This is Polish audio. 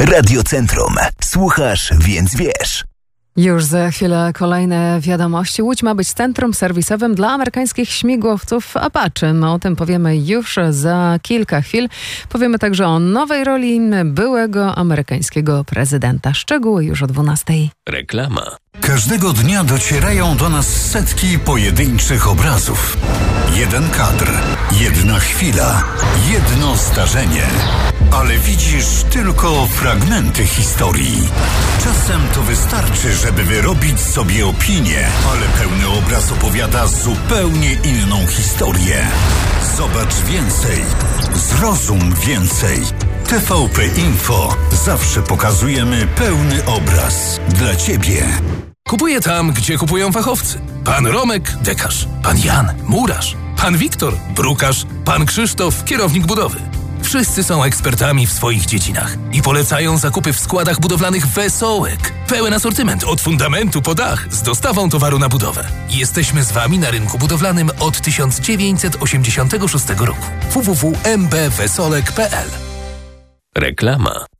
Radio Centrum. Słuchasz, więc wiesz. Już za chwilę kolejne wiadomości. Łódź ma być centrum serwisowym dla amerykańskich śmigłowców Apache. O tym powiemy już za kilka chwil. Powiemy także o nowej roli byłego amerykańskiego prezydenta. Szczegóły już o 12:00. Reklama. Każdego dnia docierają do nas setki pojedynczych obrazów. Jeden kadr, jedna chwila, jedno zdarzenie. Ale widzisz tylko fragmenty historii. Czasem to wystarczy, żeby wyrobić sobie opinię, ale pełny obraz opowiada zupełnie inną historię. Zobacz więcej, zrozum więcej. TVP Info. Zawsze pokazujemy pełny obraz dla Ciebie. Kupuję tam, gdzie kupują fachowcy. Pan Romek, dekarz. Pan Jan, murarz. Pan Wiktor, brukarz. Pan Krzysztof, kierownik budowy. Wszyscy są ekspertami w swoich dziedzinach i polecają zakupy w składach budowlanych Wesołek. Pełen asortyment od fundamentu po dach z dostawą towaru na budowę. Jesteśmy z Wami na rynku budowlanym od 1986 roku. www.mbwesolek.pl. Reklama.